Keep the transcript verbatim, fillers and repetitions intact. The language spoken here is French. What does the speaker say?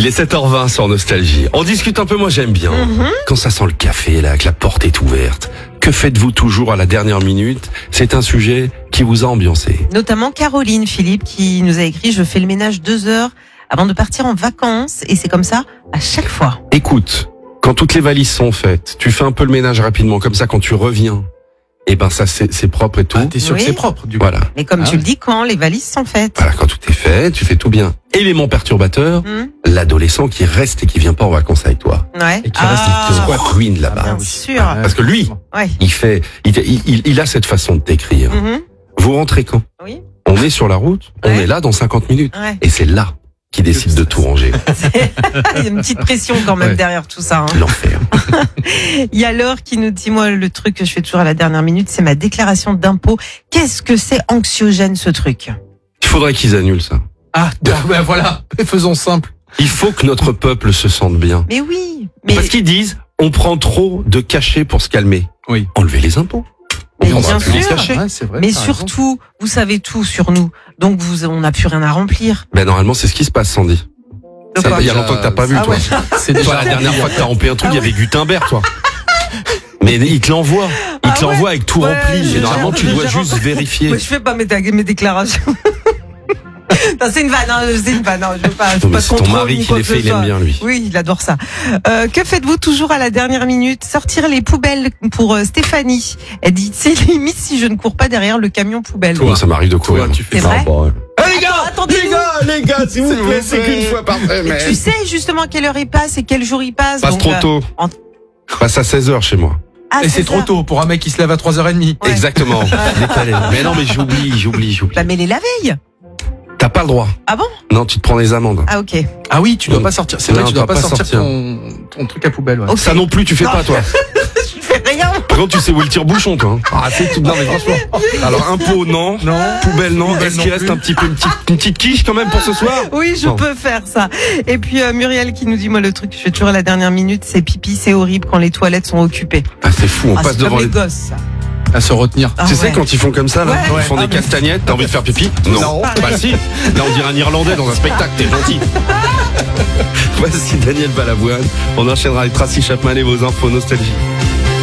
Il est sept heures vingt sur Nostalgie. On discute un peu, moi j'aime bien. Mm-hmm. Quand ça sent le café, là, que la porte est ouverte. Que faites-vous toujours à la dernière minute? C'est un sujet qui vous a ambiancé. Notamment Caroline, Philippe, qui nous a écrit « Je fais le ménage deux heures avant de partir en vacances » et c'est comme ça à chaque fois. Écoute, quand toutes les valises sont faites, tu fais un peu le ménage rapidement, comme ça quand tu reviens, et ben ça c'est, c'est propre et tout. Ah, t'es sûr oui. que c'est propre du coup. Voilà. Mais comme ah, tu ouais. le dis, quand les valises sont faites. Voilà, quand tout est fait, tu fais tout bien. Élément perturbateur, mmh. l'adolescent qui reste et qui vient pas en vacances avec toi. Ouais. Et qui ah. reste et qui se ruine là-bas. Bien sûr. Parce que lui, ouais. il fait, il, il, il a cette façon de t'écrire. Mmh. Vous rentrez quand? Oui. On est sur la route, on ouais. est là dans cinquante minutes. Ouais. Et c'est là qui décide de tout ranger. Il y a une petite pression quand même ouais. derrière tout ça. Hein. L'enfer. Il y a Laure qui nous dit, moi, le truc que je fais toujours à la dernière minute, c'est ma déclaration d'impôt. Qu'est-ce que c'est anxiogène, ce truc? Il faudrait qu'ils annulent ça. Ah, ben voilà, faisons simple. Il faut que notre peuple se sente bien. Mais oui. Mais... Parce qu'ils disent, on prend trop de cachets pour se calmer. Oui. Enlevez les impôts. Mais bien sûr. Ouais, c'est vrai, mais surtout, raison. Vous savez tout sur nous. Donc, vous, on n'a plus rien à remplir. Ben, normalement, c'est ce qui se passe, Sandy. Ça, il y a longtemps que t'as pas vu, ah, toi. Ouais. C'est déjà toi, la dernière fois que t'as rempli un truc, il ah, ouais. y avait Gutenberg, toi. Mais il te l'envoie. Il ah, te l'envoie ouais. avec tout ouais, rempli. Et normalement, tu dois juste rempli. vérifier. Moi, je fais pas mes, mes déclarations. Non, c'est une vanne, hein, c'est une vanne. Non, je veux pas, non, pas c'est ton mari qui les fait, il aime bien, lui. Oui, il adore ça. Euh, que faites-vous toujours à la dernière minute? Sortir les poubelles pour euh, Stéphanie. Elle dit, c'est limite si je ne cours pas derrière le camion poubelle. Toi, ça m'arrive de courir. Toi, tu fais ça. Bon, ouais. Hey, les gars, attendez, les gars, les gars, s'il vous plaît, c'est qu'une fois par semaine. Tu sais justement à quelle heure il passe et quel jour il passe. Passe donc, trop tôt. Euh, en... Passe à seize heures chez moi. Ah, et c'est trop tôt pour un mec qui se lève à trois heures trente. Ouais. Exactement. Décalé. Mais non, mais j'oublie, j'oublie, j'oublie. Bah, mais les la veille. T'as pas le droit. Ah bon? Non, tu te prends des amendes. Ah ok. Ah oui, tu dois pas sortir. C'est non, vrai, tu dois pas, pas sortir, sortir. Ton, ton truc à poubelle. Ouais. Okay. Ça non plus, tu fais non. pas toi. Je fais rien. Par contre, tu sais où est le tire-bouchon, toi. Ah, c'est tout. Non mais franchement. Alors impôt non, non. Poubelle non. Poubelle Est-ce qu'il reste un petit peu une petite, une petite quiche quand même pour ce soir? Oui, je non. peux faire ça. Et puis euh, Muriel qui nous dit, moi le truc que je fais toujours à la dernière minute, c'est pipi, c'est horrible quand les toilettes sont occupées. Ah c'est fou, on ah, passe devant les les gosses. Ça. À se retenir. Ah, tu ouais. sais quand ils font comme ça là, ouais. ils font ah, des castagnettes, t'as envie de faire pipi? Non. non. Bah si. Là on dirait un Irlandais dans un spectacle, t'es gentil. Voici Daniel Balavoine. On enchaînera avec Tracy Chapman et vos infos Nostalgie.